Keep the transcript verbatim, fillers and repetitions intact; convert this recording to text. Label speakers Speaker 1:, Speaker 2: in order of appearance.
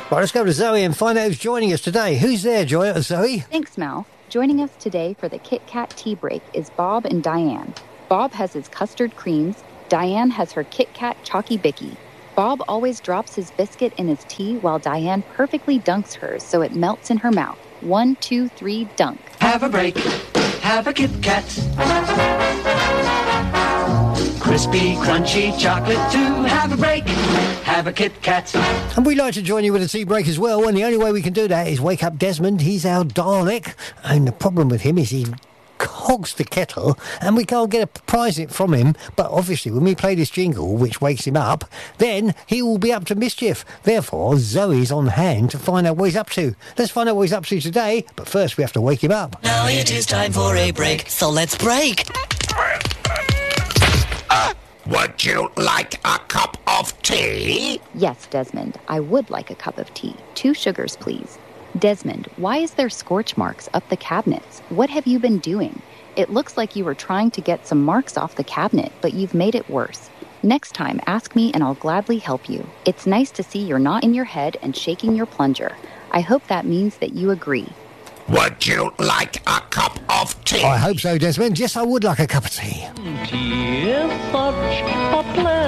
Speaker 1: Right, let's go to Zoe and find out who's joining us today. Who's there, Joy? Zoe?
Speaker 2: Thanks, Mal. Joining us today for the Kit Kat tea break is Bob and Diane. Bob has his custard creams. Diane has her Kit Kat Chalky Bicky. Bob always drops his biscuit in his tea while Diane perfectly dunks hers so it melts in her mouth. One, two, three, dunk.
Speaker 3: Have a break. Have a Kit Kat. Crispy, crunchy chocolate too. Have a break. Have a Kit Kat.
Speaker 1: And we'd like to join you with a tea break as well, and the only way we can do that is wake up Desmond. He's our Dalek, and the problem with him is he hogs the kettle, and we can't get a prize it from him. But obviously, when we play this jingle, which wakes him up, then he will be up to mischief. Therefore, Zoe's on hand to find out what he's up to. Let's find out what he's up to today, but first we have to wake him up.
Speaker 4: Now it is time for a break, so let's break.
Speaker 5: Would you like a cup of tea?
Speaker 2: Yes, Desmond, I would like a cup of tea. Two sugars, please. Desmond, why is there scorch marks up the cabinets? What have you been doing? It looks like you were trying to get some marks off the cabinet, but you've made it worse. Next time, ask me and I'll gladly help you. It's nice to see you're not in your head and shaking your plunger. I hope that means that you agree.
Speaker 5: Would you like a cup of tea?
Speaker 1: I hope so, Desmond. Yes, I would like a cup of tea.
Speaker 6: Tea is such a pleasant